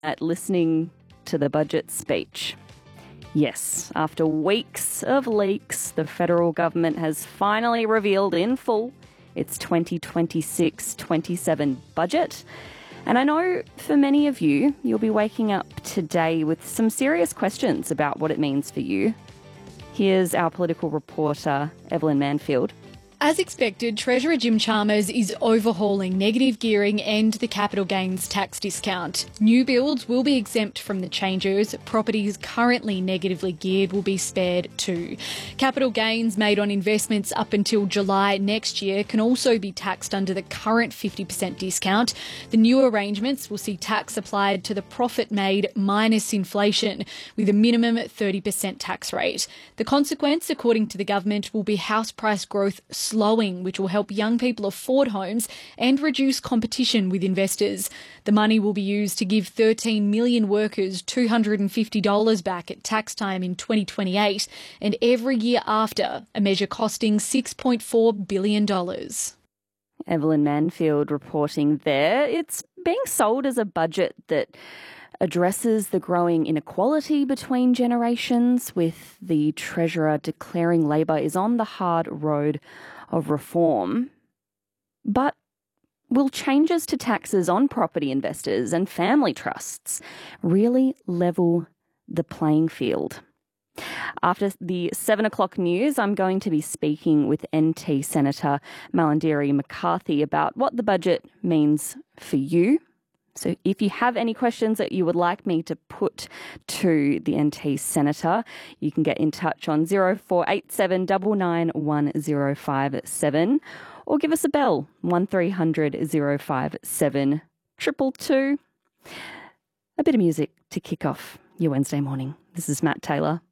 at listening to the budget speech. Yes, after weeks of leaks, the federal government has finally revealed in full its 2026-27 budget. And I know for many of you, you'll be waking up today with some serious questions about what it means for you. Here's our political reporter, Evelyn Manfield. As expected, Treasurer Jim Chalmers is overhauling negative gearing and the capital gains tax discount. New builds will be exempt from the changes. Properties currently negatively geared will be spared too. Capital gains made on investments up until July next year can also be taxed under the current 50% discount. The new arrangements will see tax applied to the profit made minus inflation, with a minimum 30% tax rate. The consequence, according to the government, will be house price growth slowing, which will help young people afford homes and reduce competition with investors. The money will be used to give 13 million workers $250 back at tax time in 2028 and every year after, a measure costing $6.4 billion. Evelyn Manfield reporting there. It's being sold as a budget that addresses the growing inequality between generations, with the Treasurer declaring Labor is on the hard road of reform. But will changes to taxes on property investors and family trusts really level the playing field? After the 7 o'clock news, I'm going to be speaking with NT Senator Malarndirri McCarthy about what the budget means for you. So if you have any questions that you would like me to put to the NT Senator, you can get in touch on 0487 991057 or give us a bell, 1300 057 222. A bit of music to kick off your Wednesday morning. This is Matt Taylor.